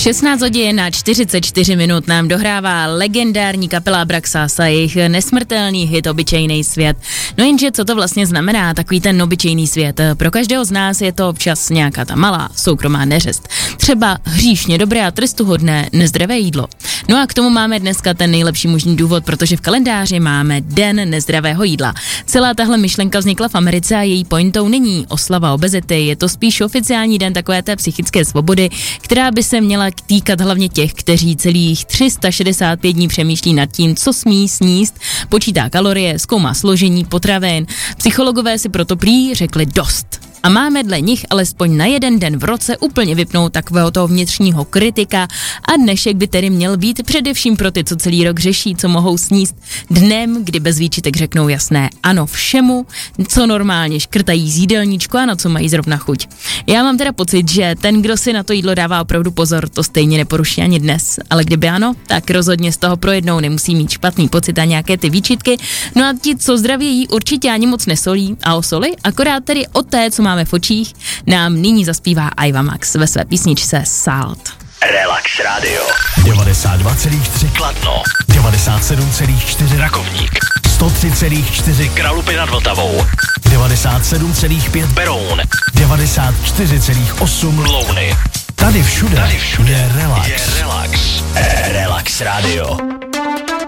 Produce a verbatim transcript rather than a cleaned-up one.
šestnáct hodin na čtyřicet čtyři minut nám dohrává legendární kapela Abraxas a jejich nesmrtelný hit Obyčejný svět. No jenže co to vlastně znamená, takový ten obyčejný svět? Pro každého z nás je to občas nějaká ta malá soukromá neřest. Třeba hříšně dobré a trestuhodné nezdravé jídlo. No a k tomu máme dneska ten nejlepší možný důvod, protože v kalendáři máme Den nezdravého jídla. Celá tahle myšlenka vznikla v Americe a její pointou není oslava obezity, je to spíš oficiální den takové té psychické svobody, která by se měla týkat hlavně těch, kteří celých tři sta šedesát pět dní přemýšlí nad tím, co smí sníst, počítá kalorie, zkoumá složení potravin. Psychologové si proto prý řekli dost. A máme dle nich alespoň na jeden den v roce úplně vypnout takového toho vnitřního kritika a dnešek by tedy měl být především pro ty, co celý rok řeší, co mohou sníst dnem, kdy bez výčitek řeknou jasné ano všemu, co normálně škrtají z jídelníčku a na co mají zrovna chuť. Já mám teda pocit, že ten, kdo si na to jídlo dává opravdu pozor, to stejně neporuší ani dnes, ale kdyby ano, tak rozhodně z toho pro jednou nemusí mít špatný pocit a nějaké ty výčitky. No a ti, co zdravě jí, určitě ani moc nesolí a o soli, akorát tedy o té, co máme v očích, nám nyní zaspívá Aiva Max ve své písničce Salt. Relax Radio. devadesát dva celá tři Kladno. devadesát sedm celá čtyři Rakovník. sto tři celá čtyři Kralupy nad Vltavou. devadesát sedm celá pět Beroun. devadesát čtyři celá osm Louny. Tady všude, Tady všude je relax. Je relax. Relax Radio.